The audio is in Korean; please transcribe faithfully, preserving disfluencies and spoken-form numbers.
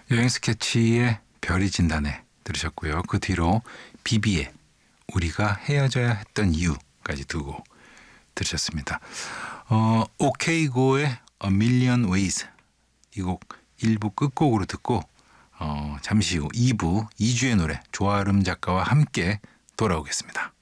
여행 스케치의 별이 진다네 들으셨고요. 그 뒤로 비비의 우리가 헤어져야 했던 이유까지 두고 들으셨습니다. 어, 오케이고의 A Million Ways 이 곡 일 부 끝곡으로 듣고 어, 잠시 후 이 부 이 주의 노래 조아름 작가와 함께 돌아오겠습니다.